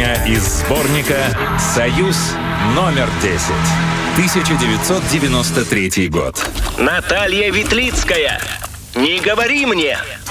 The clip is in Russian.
Песня из сборника «Союз номер 10». 1993 год. Наталья Ветлицкая. Не говори мне,